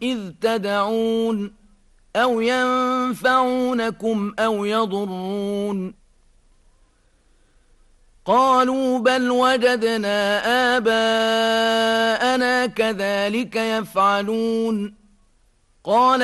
إذ تدعون أو ينفعونكم أو يضرون قالوا بل وجدنا آباءنا كذلك يفعلون قال